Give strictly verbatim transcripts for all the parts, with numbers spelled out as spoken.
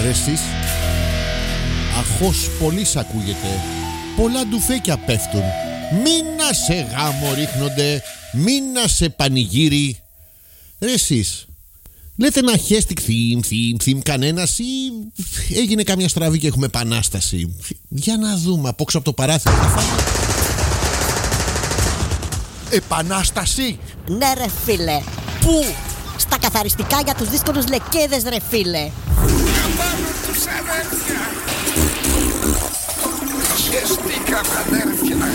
Ρε εσείς, αχώς πολύ σ' ακούγεται. Πολλά ντουφέκια πέφτουν. Μήνα σε γάμο ρίχνονται, μήνα σε πανηγύρι. Ρε εσείς, λέτε να χέστηκ θύμ, θύμ, θύμ κανένας ή έγινε καμιά στραβή και έχουμε επανάσταση? Για να δούμε, απόξω από το παράθυρο θα φάμε. Επανάσταση! Ναι ρε φίλε. Πού? Στα καθαριστικά για τους δύσκολους λεκέδες ρε φίλε. Καμπάνω τους αδέρφια. Χεστήκαμε αδέρφια.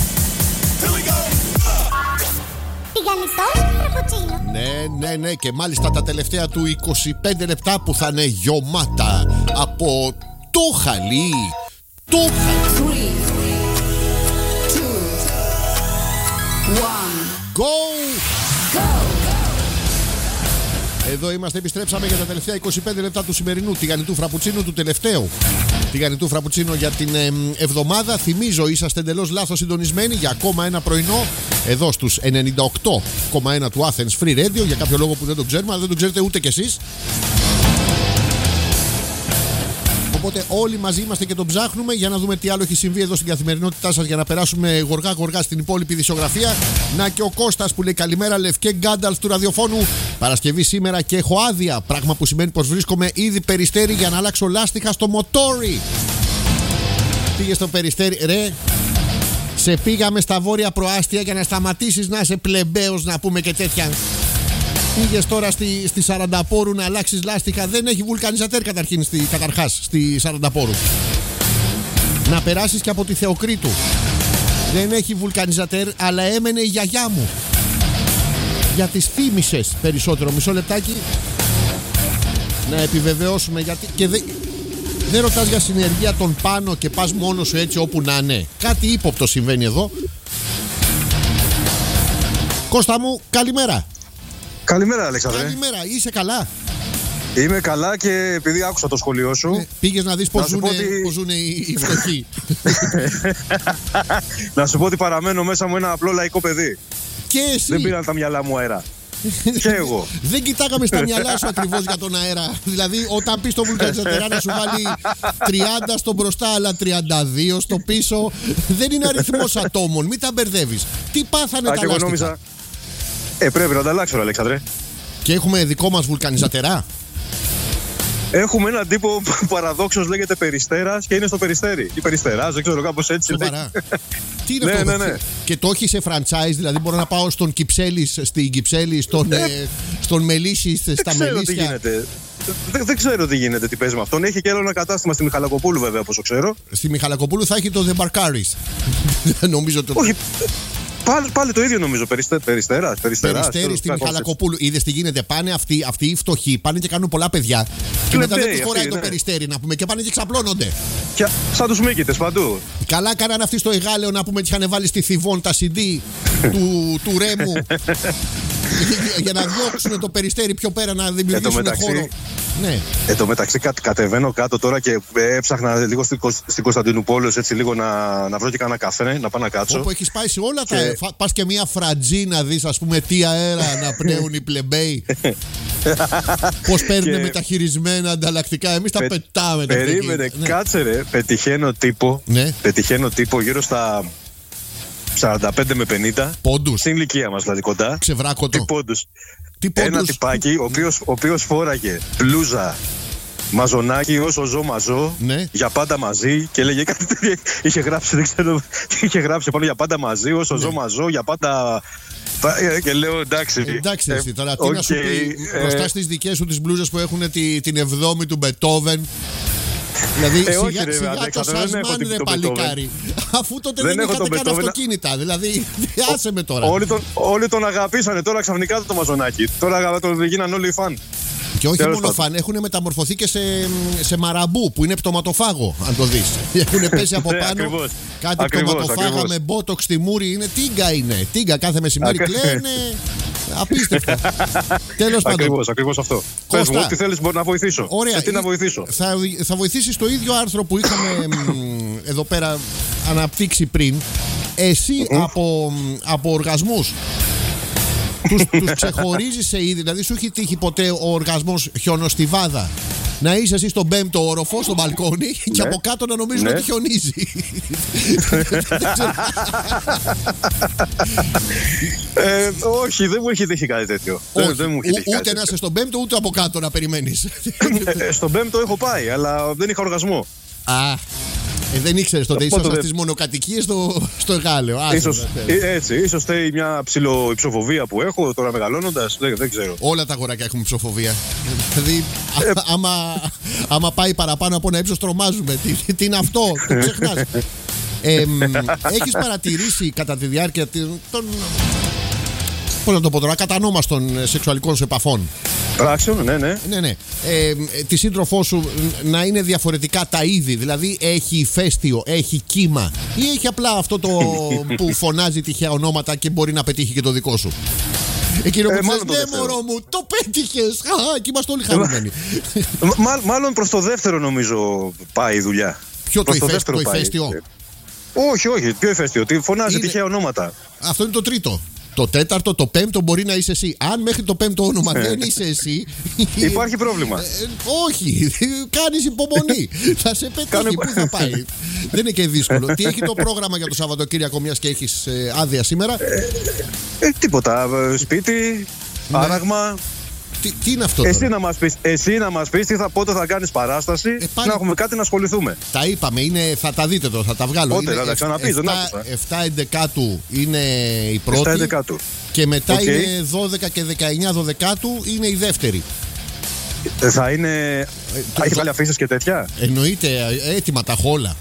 Τηγανιτός φραπουτσίνο. Ναι, ναι, ναι, και μάλιστα τα τελευταία του είκοσι πέντε λεπτά που θα είναι γιωμάτα από το χαλί. Το χαλί. Go! Εδώ είμαστε, επιστρέψαμε για τα τελευταία είκοσι πέντε λεπτά του σημερινού τηγανιτού φραπουτσίνου, του τελευταίου τηγανιτού φραπουτσίνου για την ε, εβδομάδα. Θυμίζω, είσαστε εντελώς λάθος συντονισμένοι για ακόμα ένα πρωινό εδώ στους ενενήντα οκτώ κόμμα ένα του Athens Free Radio. Για κάποιο λόγο που δεν το ξέρουμε, αλλά δεν το ξέρετε ούτε κι εσείς. Οπότε όλοι μαζί είμαστε και τον ψάχνουμε για να δούμε τι άλλο έχει συμβεί εδώ στην καθημερινότητά σας, για να περάσουμε γοργά γοργά στην υπόλοιπη δισογραφία. Να και ο Κώστας που λέει καλημέρα, Λευκέ Γκάνταλφ του ραδιοφώνου. Παρασκευή σήμερα και έχω άδεια. Πράγμα που σημαίνει πως βρίσκομαι ήδη Περιστέρι για να αλλάξω λάστιχα στο μοτόρι. Πήγε στο Περιστέρι, ρε. Σε πήγαμε στα βόρεια προάστια για να σταματήσεις να είσαι πλεμπαίος, να πούμε και τέτοια. Πήγες τώρα στη, στη Σαρανταπόρου να αλλάξεις λάστιχα. Δεν έχει βουλκανιζατέρ καταρχήν στη, καταρχάς στη Σαρανταπόρου. Να περάσεις και από τη Θεοκρήτου. Δεν έχει βουλκανιζατέρ, αλλά έμενε η γιαγιά μου. Για τις θύμησες περισσότερο. Μισό λεπτάκι να επιβεβαιώσουμε, γιατί και δεν δε ρωτάς για συνεργεία των πάνω και πας μόνος σου έτσι όπου να είναι. Κάτι ύποπτο συμβαίνει εδώ. Κώστα μου, καλημέρα. Καλημέρα, Αλέξανδρε. Καλημέρα, είσαι καλά? Είμαι καλά και επειδή άκουσα το σχολείο σου. Ναι, πήγες να δεις πώς ζουν ότι... ότι... οι, οι φτωχοί. Να σου πω ότι παραμένω μέσα μου ένα απλό λαϊκό παιδί. Και εσύ. Δεν πήραν τα μυαλά μου αέρα. Και εγώ. Δεν κοιτάγαμε στα μυαλά σου ακριβώς για τον αέρα. Δηλαδή, όταν πεις το βουλκανιζατερά να σου βάλει τριάντα στο μπροστά, αλλά τριάντα δύο στο πίσω. Δεν είναι αριθμός ατόμων, μην τα μπερδεύεις. Τι πάθανε τα λάστιχα? Νόμιζα... Ε, πρέπει να τα αλλάξω, Αλέξανδρε. Και έχουμε δικό μας βουλκανιζατερά. Έχουμε έναν τύπο που παραδόξως λέγεται Περιστέρας και είναι στο Περιστέρι. Ή Περιστεράς, δεν ξέρω, κάπως έτσι. Σοβαρά. Τι είναι ναι, αυτό? Ναι, ναι. Και το έχει σε franchise, δηλαδή μπορώ να πάω στον Κυψέλη, στην Κυψέλη, στον, ε, στον Μελίσι, στα Μελίσια. Δεν, δεν ξέρω τι γίνεται, τι παίζει με αυτόν. Έχει και άλλο ένα κατάστημα στη Μιχαλακοπούλου, βέβαια, όπως το ξέρω. Στη Μιχαλακοπούλου θα έχει το The Barcaris. Νομίζω το. Όχι. Πάλι, πάλι το ίδιο νομίζω. Περιστε, περιστεράς, περιστεράς. Περιστέρι στη Μιχαλακοπούλου. Είδες τι γίνεται? Πάνε αυτοί, αυτοί οι φτωχοί, πάνε και κάνουν πολλά παιδιά. Και μετά δεν τους χωράει το Περιστέρι, να πούμε, και πάνε και ξαπλώνονται. Και σαν τους Μίκητες παντού. Καλά κάναν αυτοί στο Εγάλεο, να πούμε, και είχαν βάλει στη Θηβών τα σι ντι του, του Ρέμου. Για να διώξουν το Περιστέρι πιο πέρα, να δημιουργήσουν μεταξύ, χώρο. Ναι. Εν τω μεταξύ, κα, κατεβαίνω κάτω τώρα και έψαχνα λίγο στην, στην Κωνσταντινούπολη, έτσι λίγο να, να βρω και κανένα καφέ, να πάω να κάτσω. Όπου έχεις πάει σε όλα και... τα. Πας και μια φρατζή να δεις, ας πούμε, τι αέρα να πνέουν οι πλεμπέοι. Πώς παίρνουν και... μεταχειρισμένα ανταλλακτικά. Εμείς τα Πε... πετάμε τα Περίμενε, ναι. Κάτσε ρε. Πετυχαίνω τύπο. Ναι. Πετυχαίνω τύπο γύρω στα σαράντα πέντε με πενήντα. Πόντους. Στην ηλικία μας, δηλαδή κοντά. Ξεβράκωτο. Τι πόντους. Τι πόντους. Ένα τυπάκι, ο οποίος, ο οποίος φόραγε μπλούζα μαζονάκι, όσο ζω μαζώ, ναι. Για πάντα μαζί, και έλεγε κάτι τέτοιο. Είχε γράψει, δεν ξέρω, είχε γράψει πάνω για πάντα μαζί, όσο ναι. Ζω μαζώ, για πάντα. Και λέω εντάξει. Εντάξει, εσύ ε, τώρα τι okay, να σου πει, ε, μπροστά στις δικές σου τις μπλούζες που έχουν τη, την εβδόμη του Μπετόβεν. Δηλαδή ε, σιγά, όχι, ρε, σιγά ρε, το Σασμάν ρε παλικάρι. Αφού τότε δεν, δεν είχατε καν αυτοκίνητα. Δηλαδή άσε με τώρα. Όλοι τον, όλοι τον αγαπήσανε, τώρα ξαφνικά το μαζονάκι. Τώρα τον γίναν όλοι οι φαν. Και όχι Τέλος μόνο φαν, έχουν μεταμορφωθεί και σε, σε μαραμπού που είναι πτωματοφάγο, αν το δεις. Έχουν πέσει από πάνω. Ακριβώς, κάτι ακριβώς, πτωματοφάγα ακριβώς. Με μπότοξ στη μούρη. Είναι τίγκα είναι. Τίγκα κάθε μεσημέρι κλαίνε. Απίστευτο. Τέλος πάντων. Ακριβώς, ακριβώς αυτό. Πες μου, ό,τι θέλεις μπορεί να βοηθήσω. Ωραία. Τι να βοηθήσω. Θα, θα βοηθήσεις το ίδιο άρθρο που είχαμε εδώ πέρα αναπτύξει πριν. Εσύ mm-hmm. από, από οργασμούς τους, τους ξεχωρίζεις σε είδη? Δηλαδή σου έχει τύχει ποτέ ο οργασμός χιονοστιβάδα? να είσαι εσύ στον πέμπτο όροφο, στο μπαλκόνι, ναι. και από κάτω να νομίζουν ναι. ότι χιονίζει. ε, όχι, δεν μου έχει τύχει κάτι τέτοιο. Όχι, δεν μου έχει τύχει ούτε να είσαι στον πέμπτο, ούτε από κάτω να περιμένεις. ε, στον πέμπτο έχω πάει, αλλά δεν είχα οργασμό. Α, ε, δεν ήξερες τότε, ήσασταν δε... στις μονοκατοικίες στο, στο Εγάλεο. Ίσως, έτσι, ίσως στέει μια ψηλο υψοφοβία που έχω τώρα μεγαλώνοντας, δεν, δεν ξέρω. Όλα τα αγοράκια έχουν ψοφοβία. Δηλαδή, ε... άμα, άμα πάει παραπάνω από ένα ύψος τρομάζουμε. Τι, τι είναι αυτό, το ξεχνάς. ε, έχεις παρατηρήσει κατά τη διάρκεια των... πώς να το πω τώρα, κατανόμαστων σεξουαλικών σου επαφών. Πράξεων, ναι, ναι. ναι, ναι. Ε, τη σύντροφό σου να είναι διαφορετικά τα είδη. Δηλαδή έχει ηφαίστειο, έχει κύμα, ή έχει απλά αυτό το που φωνάζει τυχαία ονόματα και μπορεί να πετύχει και το δικό σου. Εκείνο που ε, λες, ναι μωρό μου, το πέτυχες. Α, και είμαστε όλοι χαρούμενοι. Μά, μάλλον προς το δεύτερο νομίζω πάει η δουλειά. Ποιο το, ηφαί, το ηφαίστειο? Όχι, όχι, πιο ηφαίστειο. Τι φωνάζει είναι... τυχαία ονόματα. Αυτό είναι το τρίτο. Το τέταρτο, το πέμπτο μπορεί να είσαι εσύ. Αν μέχρι το πέμπτο όνομα δεν είσαι εσύ. Υπάρχει πρόβλημα. Ε, όχι, κάνεις υπομονή. Θα σε πετύχει. Κάνε... Πού θα πάει. Δεν είναι και δύσκολο. Τι έχει το πρόγραμμα για το Σαββατοκύριακο, μιας και έχεις ε, άδεια σήμερα? Ε, ε, τίποτα. Σπίτι, ναι. Άραγμα. Τι, τι είναι αυτό? Εσύ να μας πεις, εσύ να μας πεις τι θα, πότε θα κάνεις παράσταση, ε, πάλι... να έχουμε κάτι να ασχοληθούμε. Τα είπαμε, είναι, θα τα δείτε εδώ, θα τα βγάλω. Πότε, θα τα ξαναπείς, δεν άκουσα. εφτά έντεκατου είναι η πρώτη. εφτά έντεκατου. Και μετά okay. είναι δώδεκα και δεκαεννιά δωδεκάτου είναι η δεύτερη. Ε, θα είναι... Ε, θα έχει βάλει αφήσεις και τέτοια. Εννοείται, έτοιμα τα χόλα.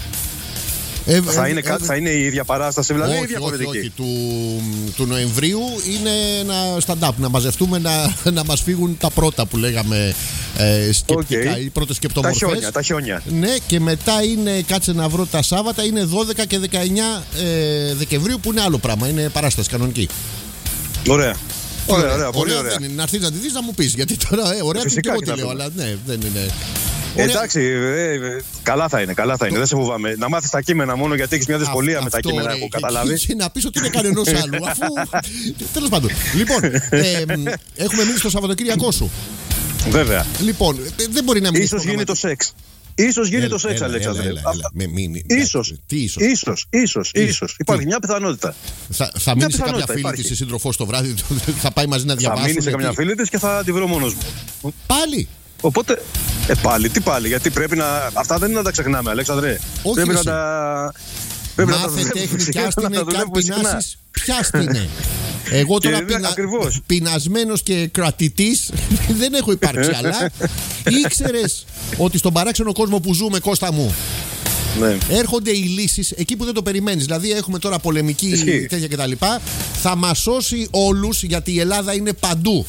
Ε, θα, ε, είναι, ε, θα είναι η ίδια παράσταση, δηλαδή όχι, ή διαφορετική? Όχι, όχι. Του, του Νοεμβρίου είναι ένα stand-up, να μαζευτούμε να, να μας φύγουν τα πρώτα που λέγαμε ε, σκεπτικά, okay. οι πρώτες σκεπτομορφές. Τα χιόνια, τα χιόνια. Ναι, και μετά είναι, κάτσε να βρω τα Σάββατα, είναι δώδεκα και δεκαεννιά ε, Δεκεμβρίου που είναι άλλο πράγμα, είναι παράσταση κανονική. Ωραία. Ωραία, ωραία, πολύ ωραία. Δεν είναι, να έρθεις να τη δεις να μου πεις, γιατί τώρα ε, ωραία και εγώ τη λέω, αλλά ναι, δεν είναι... Εντάξει, ε, ε, καλά θα είναι, καλά θα είναι. Δεν σε φοβάμαι. Να μάθεις τα κείμενα μόνο γιατί έχεις μια δυσκολία Α, με τα κείμενα, έχω καταλάβει. Και να πεις ότι είναι κανενός άλλου. Αφού. Τέλος πάντων. Λοιπόν, ε, έχουμε μείνει στο Σαββατοκύριακό σου. Βέβαια. Λοιπόν, δεν μπορεί να μείνει. Ίσως γίνει το σεξ. Ίσως γίνει το σεξ, Αλέξανδρε. Ίσως. Ίσως. Ίσως. Ίσως. Υπάρχει μια πιθανότητα. Θα μείνει σε κάποια φίλη της, σύντροφός το βράδυ, θα πάει μαζί να διαβάσει. Θα μείνει σε κάποια φίλη της και θα τη βρω μόνος μου. Πάλι. Οπότε, ε, πάλι, τι πάλι, γιατί πρέπει να. Αυτά δεν είναι να τα ξεχνάμε, Αλέξανδρε. Όχι, πρέπει εσύ. να τα. Πρέπει Μάθε να τα τέχνη, άστινε, καν πεινάσεις, πιάστηνε. Εγώ τώρα πεινα... πεινασμένος και κρατητής δεν έχω υπάρξει, αλλά ήξερες ότι στον παράξενο κόσμο που ζούμε, Κώστα μου, ναι. έρχονται οι λύσεις εκεί που δεν το περιμένεις. Δηλαδή έχουμε τώρα πολεμική Εσύ. τέτοια κτλ. Θα μας σώσει όλους, γιατί η Ελλάδα είναι παντού.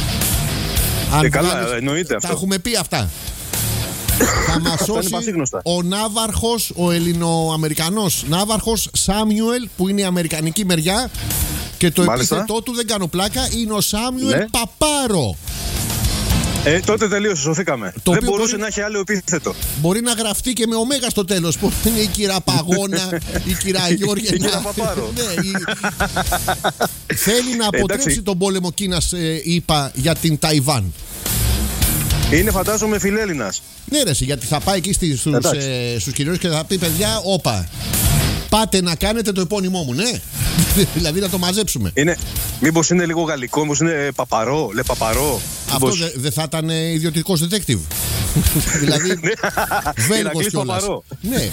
Αν ε, καλά, βγάλεις, εννοείται αυτό. Τα έχουμε πει αυτά. Θα μας σώσει ο ναύαρχος, ο ελληνοαμερικανός ναύαρχος Σάμιουελ, που είναι η αμερικανική μεριά. Και το Μάλιστα. επίθετό του, δεν κάνω πλάκα, είναι ο Σάμιουελ ναι. Παπάρο. Ε, τότε τελείωσε, σωθήκαμε. Το δεν μπορούσε μπορεί... να έχει άλλο επίθετο. Μπορεί να γραφτεί και με ωμέγα στο τέλος. Που είναι η κυρία Παγώνα, η κυρία Γιώργια. Η κυρία Παπάρο. Ναι, η... Θέλει να αποτρέψει Εντάξει. τον πόλεμο Κίνας, ε, είπα, για την Ταϊβάν. Είναι φαντάζομαι φιλέλληνας. Ναι, ρε, γιατί θα πάει εκεί στους, ε, στους κυρίους και θα πει, παιδιά, όπα, πάτε να κάνετε το επώνυμό μου, ναι. Δηλαδή να το μαζέψουμε. Είναι, μήπως είναι λίγο γαλλικό, μήπως είναι παπαρό, λε παπαρό. Αυτό μήπως... δεν δε θα ήταν ιδιωτικός detective. Δηλαδή Βέλγος κιόλας. Ναι.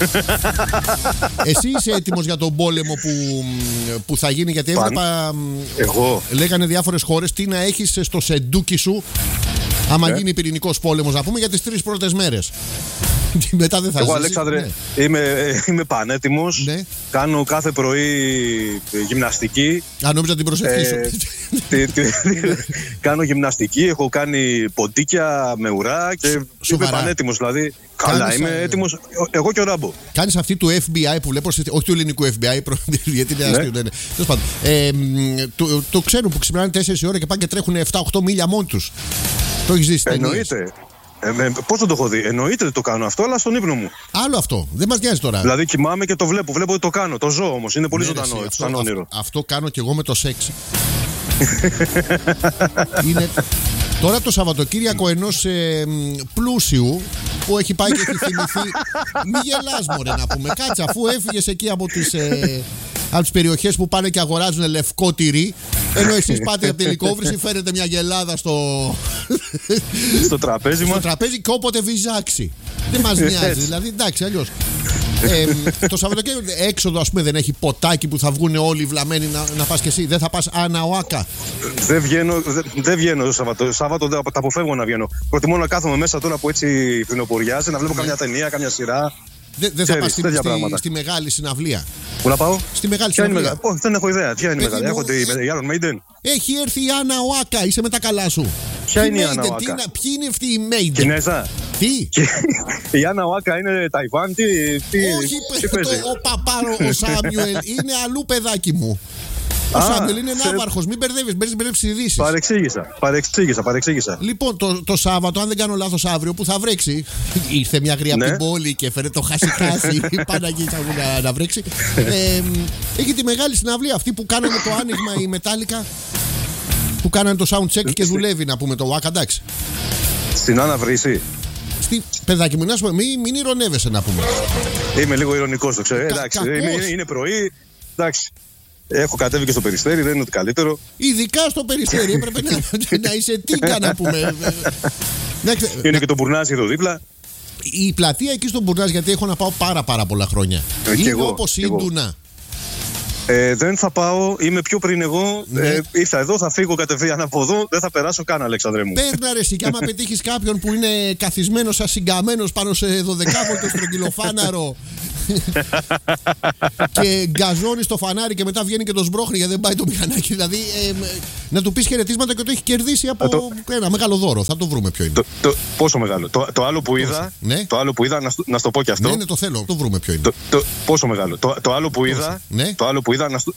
Εσύ είσαι έτοιμος για τον πόλεμο που, που θα γίνει? Γιατί έβλεπα, εγώ. λέγανε διάφορες χώρες τι να έχεις στο σεντούκι σου άμα ναι. γίνει πυρηνικός πόλεμος, να πούμε, για τις τρεις πρώτες μέρες. Μετά δεν θα Εγώ, ζήσεις. Αλέξανδρε, ναι. είμαι, είμαι πανέτοιμος. Ναι. Κάνω κάθε πρωί γυμναστική. Αν νόμιζα την προσευχή σου. Ε, τι, τι, κάνω γυμναστική, έχω κάνει ποντίκια με ουρά και είμαι πανέτοιμος. Δηλαδή, καλά, Κάνεις, είμαι έτοιμος. Εγώ και ο Ράμπο. Κάνεις αυτή του εφ μπι άι που βλέπω, όχι του ελληνικού εφ μπι άι, γιατί είναι αστείο. Ναι. Ναι. Ε, το, το ξέρω που ξυπνάνε τέσσερις ώρα και πάνε και τρέχουν επτά οκτώ μίλια μόνοι τους. Το έχεις δει? Εννοείται. Ε, Πώς δεν το έχω δει? Εννοείται ότι το κάνω αυτό, αλλά στον ύπνο μου. Άλλο αυτό. Δεν μας νοιάζει τώρα. Δηλαδή κοιμάμαι και το βλέπω. Βλέπω ότι το κάνω. Το ζω όμως. Είναι πολύ ναι, ζωντανό. Εσύ, αυτό, αυτό, αυτό κάνω και εγώ με το σεξ. Είναι Τώρα το Σαββατοκύριακο ενός ε, πλούσιου που έχει πάει και έχει θυμηθεί. Μη γελάς μωρέ να πούμε. Κάτσε, αφού έφυγες εκεί από τις, ε, από τις περιοχές που πάνε και αγοράζουν λευκό τυρί, ενώ εσείς πάτε από τη Λυκόβρηση, φέρετε μια γελάδα στο, στο τραπέζι μας. Στο τραπέζι και όποτε βυζάξει. Δεν μας νοιάζει, δηλαδή εντάξει, αλλιώς. Ε, το Σαββατοκύριακο έξοδο, ας πούμε, δεν έχει ποτάκι που θα βγουν όλοι βλαμμένοι να, να πας και εσύ? Δεν θα πας Άννα Οάκα? Δεν βγαίνω, δεν, δεν βγαίνω το Σάββατο. Σάββατο τα αποφεύγω να βγαίνω. Προτιμώ να κάθομαι μέσα τώρα που έτσι φθινοποριάζει, να βλέπω ναι. καμιά ταινία, καμιά σειρά. Δεν δε θα πας στη, στη, στη μεγάλη συναυλία? Πού να πάω? Στη μεγάλη Ποια συναυλία. Είναι μεγα... oh, δεν έχω ιδέα. Ποια είναι η μεγάλη? Έχω τη Iron Maiden. Έχει έρθει η Άννα Οάκα. Είσαι με τα καλά σου. Ποια είναι η Άννα Οάκα? Ποιοι είναι αυτοί οι Maiden? Κινέζα. Τι? Η Άννα Οάκα είναι Ταϊβάν. Τι, τι, όχι, τι το, ο παπάρο ο Σάμιουελ είναι αλλού, παιδάκι μου. Ο Σάμιουελ είναι σε... ναύαρχος. Μην μπερδεύεις, μπερδεύεις τις ειδήσεις. Παρεξήγησα, παρεξήγησα, παρεξήγησα. Λοιπόν, το, το Σάββατο, αν δεν κάνω λάθος, αύριο που θα βρέξει. Ήρθε μια γριά από ναι. την πόλη και έφερε το χασικάσι. Παναγί θα να, να βρέξει. ε, έχει τη μεγάλη συναυλία αυτή που κάνανε το άνοιγμα η Μετάλλικα. Που κάνανε το sound check και δουλεύει, να πούμε, το Wack, εντάξει. Στην Άννα Βρύση. Στη... Παιδάκι μου, να σου πω, μην, μην ηρωνεύεσαι, να πούμε. Είμαι λίγο ηρωνικός, το ξέρω. Εντάξει, είναι, είναι πρωί. Εντάξει. Έχω κατέβει και στο Περιστέρι, δεν είναι ότι καλύτερο. Ειδικά στο Περιστέρι έπρεπε να, να είσαι τίκα, να πούμε. Είναι και το Μπουρνάζι εδώ δίπλα. Η πλατεία εκεί στον Μπουρνάζι, γιατί έχω να πάω πάρα πάρα πολλά χρόνια. Ε, είναι εγώ, όπως η Ντουνά. Ε, δεν θα πάω, είμαι πιο πριν εγώ. Ναι. Ε, ήρθα εδώ, θα φύγω κατευθείαν από εδώ, δεν θα περάσω καν, Αλέξανδρε μου. Παίρνα ρε, και άμα πετύχεις κάποιον που είναι καθισμένος ασυγκαμένος πάνω σε δωδεκάβολτο στρογγυλοφάναρο και γκαζώνει στο φανάρι και μετά βγαίνει και το σμπρώχνει γιατί δεν πάει το μηχανάκι. Δηλαδή ε, να του πεις χαιρετίσματα και το έχει κερδίσει από το... ένα μεγάλο δώρο. Θα το βρούμε ποιο είναι. Το, το, πόσο μεγάλο. Το, το άλλο που είδα, ναι. το άλλο που είδα να, να στο πω κι αυτό. Ναι, ναι, το θέλω. Το βρούμε ποιο είναι. Το, το, πόσο μεγάλο. Το, το άλλο που είδα, ναι. το άλλο που είδα να,